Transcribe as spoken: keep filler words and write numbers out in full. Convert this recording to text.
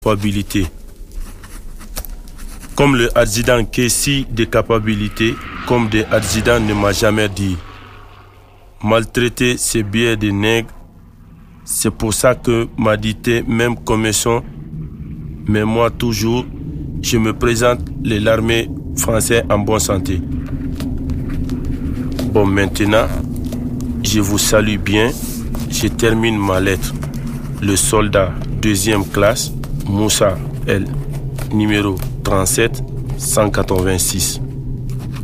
capacité. Comme le adjudant Kessi de capacité, comme des adjudants ne m'a jamais dit. Maltraiter ces billets de nègres, c'est pour ça que m'a dit même commission, mais moi toujours, je me présente l'armée française en bonne santé. Bon, maintenant, je vous salue bien, je termine ma lettre. Le soldat deuxième classe, Moussa L, numéro trente-sept cent quatre-vingt-six.